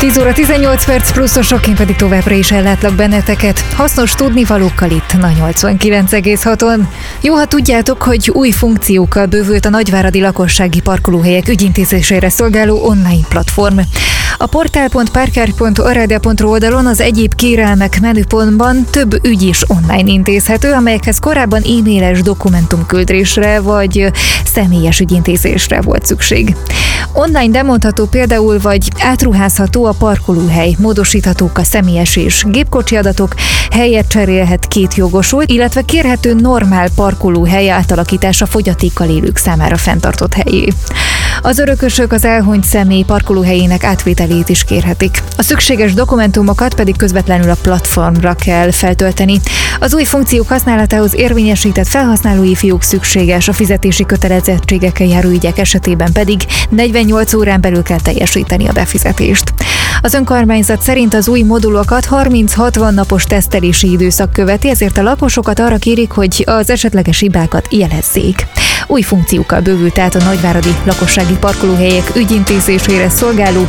10 óra 18 perc pluszosok, én pedig továbbra is ellátlak benneteket. Hasznos tudnivalókkal itt a 89,6-on. Jó, ha tudjátok, hogy új funkciókkal bővült a nagyváradi lakossági parkolóhelyek ügyintézésére szolgáló online platform. A portál.parker.arade.ru oldalon az egyéb kérelmek menüpontban több ügy is online intézhető, amelyekhez korábban e-mailes dokumentumküldésre vagy személyes ügyintézésre volt szükség. Online bemondható például, vagy átruházható a parkolóhely, módosíthatók a személyes és gépkocsi adatok, helyet cserélhet két jogosult, illetve kérhető normál parkolóhely átalakítása fogyatékkal élők számára fenntartott helyé. Az örökösök az elhunyt személy parkolóhelyének átvételét is kérhetik. A szükséges dokumentumokat pedig közvetlenül a platformra kell feltölteni. Az új funkciók használatához érvényesített felhasználói fiók szükséges, a fizetési kötelezettségekkel járó ügyek esetében pedig 48 órán belül kell teljesíteni a befizetést. Az önkormányzat szerint az új modulokat 30-60 napos tesztelési időszak követi, ezért a lakosokat arra kérik, hogy az esetleges hibákat jelezzék. Új funkciókkal bővült át a nagyváradi lakossági parkolóhelyek ügyintézésére szolgáló